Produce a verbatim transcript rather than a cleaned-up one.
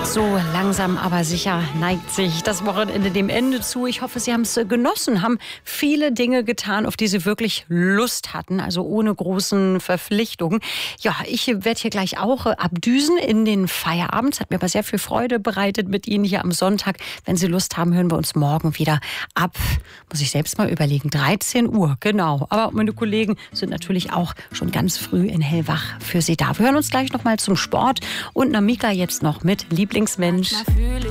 So langsam aber sicher neigt sich das Wochenende dem Ende zu. Ich hoffe, Sie haben es genossen, haben viele Dinge getan, auf die Sie wirklich Lust hatten, also ohne großen Verpflichtungen. Ja, ich werde hier gleich auch abdüsen in den Feierabend. Es hat mir aber sehr viel Freude bereitet mit Ihnen hier am Sonntag. Wenn Sie Lust haben, hören wir uns morgen wieder ab, muss ich selbst mal überlegen, dreizehn Uhr, genau. Aber meine Kollegen sind natürlich auch schon ganz früh in Hellwach für Sie da. Wir hören uns gleich noch mal zum Sport und Namika jetzt noch mit Lieblingsmensch.